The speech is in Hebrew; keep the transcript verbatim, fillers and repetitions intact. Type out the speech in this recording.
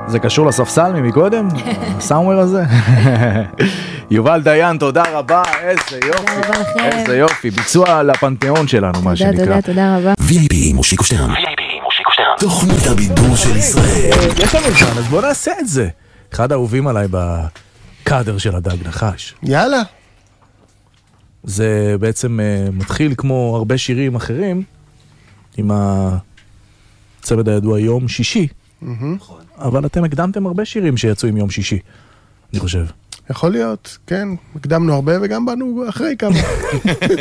זה קשור לספסל ממקודם? הסאומר הזה? יובל דיין, תודה רבה, איזה יופי, איזה יופי, ביצוע לפנתיאון שלנו, מה שנקרא. תודה, תודה רבה. וי איי פי עם מושיקו שטרן. וי איי פי עם מושיקו שטרן. תוכנית הבידור של ישראל. יש לנו זמן, אז בוא נעשה את זה. אחד האהובים עליי בקאדר של הדג נחש. יאללה. זה בעצם מתחיל כמו הרבה שירים אחרים, עם הצוות הידוע יום שישי. אבל אתם הקדמתם הרבה שירים שיצאו עם יום שישי, אני חושב. יכול להיות, כן. הקדמנו הרבה וגם באנו אחרי כמה.